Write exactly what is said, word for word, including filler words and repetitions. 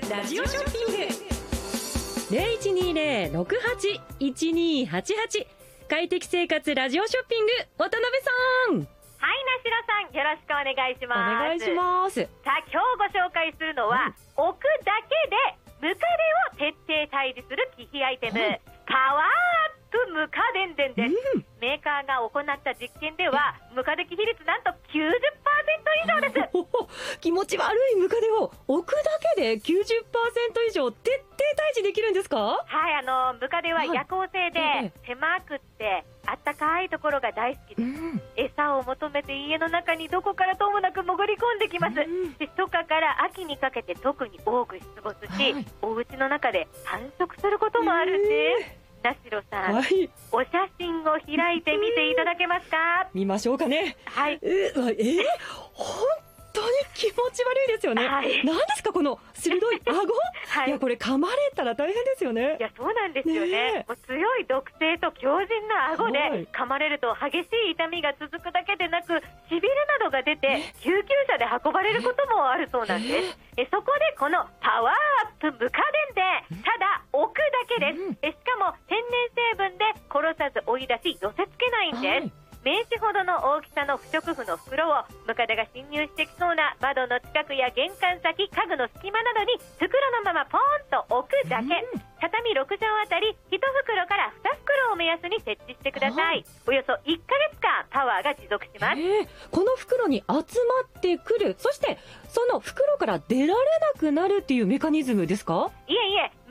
ラジオショッピング ゼロいちにゼロ ろくはち いちにーはちはち、快適生活ラジオショッピング、渡辺さん。 はい、なしろさん、よろしくお願いします。 お願いします。 さあ、今日ご紹介するのは、うん、置くだけでムカデを徹底退治する機器アイテム、はい、パワーアップムカデンデンです、うん、メーカーが行った実験ではムカデ機比率なんと きゅうじゅっパーセント 以上です。 おお、気持ち悪いムカデを置くだけで きゅうじゅっパーセント 以上徹底退治できるんですか？ はい、あのムカデは夜行性で狭くってあったかいところが大好きです、うん、餌を求めて家の中にどこからともなく潜り込んできます、うん、で初夏から秋にかけて特に多く出没し、はい、お家の中で繁殖することもあるんです。なしろさん、はい、お写真を開いてみていただけますか？ 見ましょうかね。 はい。 えー、えー、本当に気持ち悪いですよね。はい、何ですかこの鋭い顎、はい、いやこれ噛まれたら大変ですよね。 いやそうなんですよ ね, ねもう強い毒性と強靭な顎で噛まれると激しい痛みが続くだけでなくしびれなどが出て救急車で運ばれることもあるそうなんです。えそこでこのパワーアップムカデンでただ置くだけです、うん、えしかも天然成分で殺さず追い出し寄せ付けないんです、はい、名刺ほどの大きさの不織布の袋をムカデが侵入してきそうな窓の近くや玄関先、家具の隙間などに袋のままポーンと置くだけ、うん、畳ろくじょうあたりいち袋からに袋を目安に設置してください。およそいっかげつかんパワーが持続します。 この袋に集まってくる、そしてその袋から出られなくなるっていうメカニズムですか？ いえいえ、